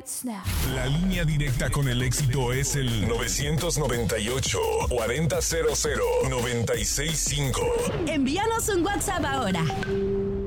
snap. La línea directa con el éxito es el 998-4000-965. Envíanos un WhatsApp ahora.